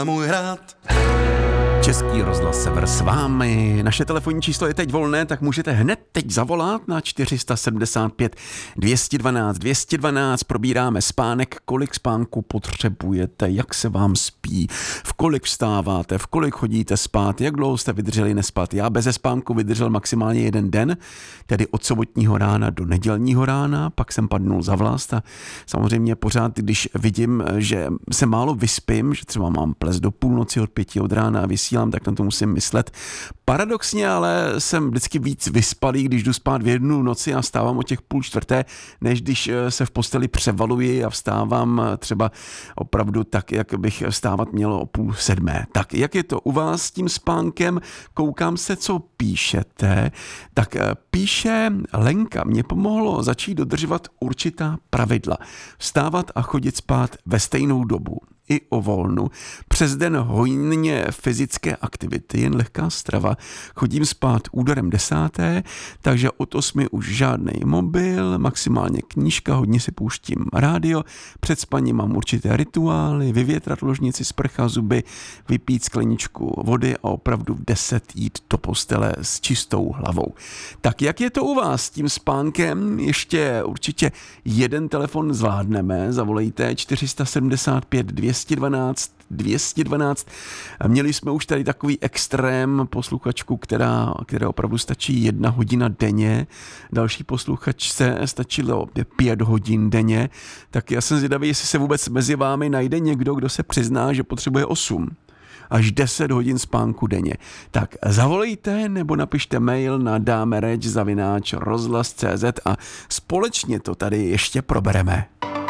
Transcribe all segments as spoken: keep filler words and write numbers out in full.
Můj hrad. Český rozhlas Sever s vámi. Naše telefonní číslo je teď volné, tak můžete hned teď zavolat na čtyři sedm pět dvě jedna dva dvě jedna dva. Probíráme spánek, kolik spánku potřebujete, jak se vám spí, v kolik vstáváte, v kolik chodíte spát, jak dlouho jste vydrželi nespat. Já bez spánku vydržel maximálně jeden den, tedy od sobotního rána do nedělního rána, pak jsem padnul za vlast a samozřejmě pořád, když vidím, že se málo vyspím, že třeba mám ples do půlnoci od pěti od rána a vysílám, tak na to musím myslet. Paradoxně ale jsem vždycky víc vyspalý, když jdu spát v jednu noci a vstávám o těch půl čtvrté, než když se v posteli převaluji a vstávám třeba opravdu tak, jak bych vstávat měl o půl sedmé. Tak jak je to u vás s tím spánkem? Koukám se, co píšete. Tak píše Lenka, mě pomohlo začít dodržovat určitá pravidla. Vstávat a chodit spát ve stejnou dobu. I o volnu. Přes den hojně fyzické aktivity, jen lehká strava. Chodím spát úderem desáté, takže od osmi už žádný mobil, maximálně knížka, hodně si pouštím rádio. Před spaním mám určité rituály, vyvětrat ložnici, sprcha, zuby, vypít skleničku vody a opravdu v deset jít do postele s čistou hlavou. Tak jak je to u vás s tím spánkem? Ještě určitě jeden telefon zvládneme. Zavolejte čtyři sedm pět dvě jedna dva dvě jedna dva. Měli jsme už tady takový extrém posluchačku, která, která opravdu stačí jedna hodina denně. Další posluchačce stačilo pět hodin denně. Tak já jsem zvědavý, jestli se vůbec mezi vámi najde někdo, kdo se přizná, že potřebuje osm až deset hodin spánku denně. Tak zavolejte nebo napište mail na dámereč zavináč rozhlas tečka cé zet a společně to tady ještě probereme.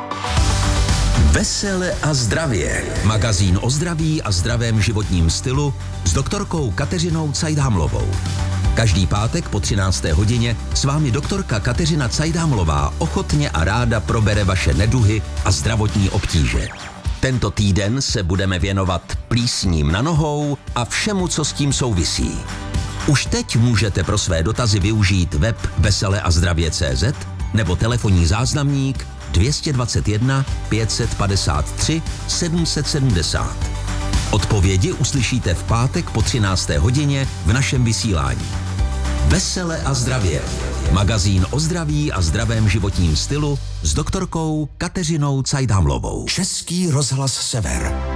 Vesele a zdravě. Magazín o zdraví a zdravém životním stylu s doktorkou Kateřinou Cajdhamlovou. Každý pátek po třinácté hodině s vámi doktorka Kateřina Cajdhamlová ochotně a ráda probere vaše neduhy a zdravotní obtíže. Tento týden se budeme věnovat plísním na nohou a všemu, co s tím souvisí. Už teď můžete pro své dotazy využít web vesele a zdravě tečka cé zet nebo telefonní záznamník dvě dva jedna pět padesát tři sedm set sedmdesát. Odpovědi uslyšíte v pátek po třinácté hodině v našem vysílání. Vesele a zdravě. Magazín o zdraví a zdravém životním stylu s doktorkou Kateřinou Cajdhamlovou. Český rozhlas Sever.